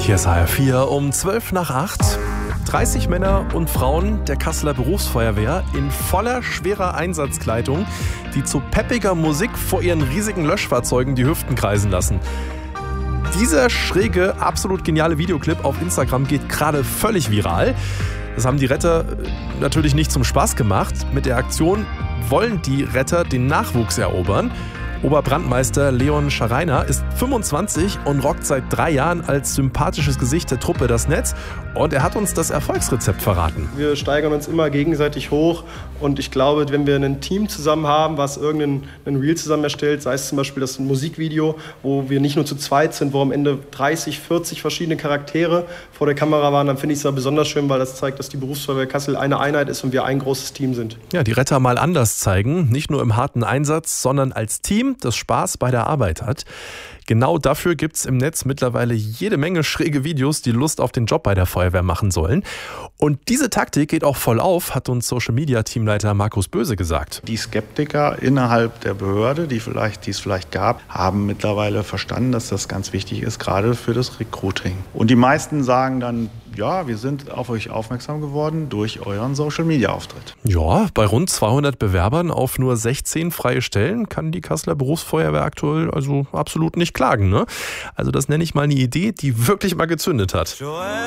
Hier ist HR4 um 7:55. 30 Männer und Frauen der Kasseler Berufsfeuerwehr in voller schwerer Einsatzkleidung, die zu peppiger Musik vor ihren riesigen Löschfahrzeugen die Hüften kreisen lassen. Dieser schräge, absolut geniale Videoclip auf Instagram geht gerade völlig viral. Das haben die Retter natürlich nicht zum Spaß gemacht. Mit der Aktion wollen die Retter den Nachwuchs erobern. Oberbrandmeister Leon Schareiner ist 25 und rockt seit 3 Jahren als sympathisches Gesicht der Truppe das Netz. Und er hat uns das Erfolgsrezept verraten. Wir steigern uns immer gegenseitig hoch. Und ich glaube, wenn wir ein Team zusammen haben, was irgendein Reel zusammen erstellt, sei es zum Beispiel das Musikvideo, wo wir nicht nur zu zweit sind, wo am Ende 30, 40 verschiedene Charaktere vor der Kamera waren, dann finde ich es da besonders schön, weil das zeigt, dass die Berufsfeuerwehr Kassel eine Einheit ist und wir ein großes Team sind. Ja, die Retter mal anders zeigen, nicht nur im harten Einsatz, sondern als Team, das Spaß bei der Arbeit hat. Genau dafür gibt es im Netz mittlerweile jede Menge schräge Videos, die Lust auf den Job bei der Feuerwehr machen sollen. Und diese Taktik geht auch voll auf, hat uns Social-Media-Teamleiter Markus Böse gesagt. Die Skeptiker innerhalb der Behörde, die es vielleicht gab, haben mittlerweile verstanden, dass das ganz wichtig ist, gerade für das Recruiting. Und die meisten sagen dann, ja, wir sind auf euch aufmerksam geworden durch euren Social-Media-Auftritt. Ja, bei rund 200 Bewerbern auf nur 16 freie Stellen kann die Kasseler Berufsfeuerwehr aktuell also absolut nicht klagen, ne? Also das nenne ich mal eine Idee, die wirklich mal gezündet hat.